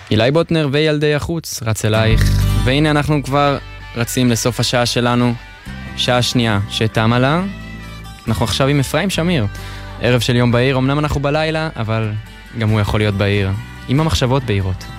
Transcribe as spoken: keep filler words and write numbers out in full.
אילי בוטנר וילדי החוץ רץ אלייך, והנה אנחנו כבר רצים לסוף השעה שלנו, שעה שנייה שתמה לה. אנחנו עכשיו עם אפרים שמיר, ערב של יום בהיר, אמנם אנחנו בלילה, אבל גם הוא יכול להיות בהיר, עם המחשבות בהירות.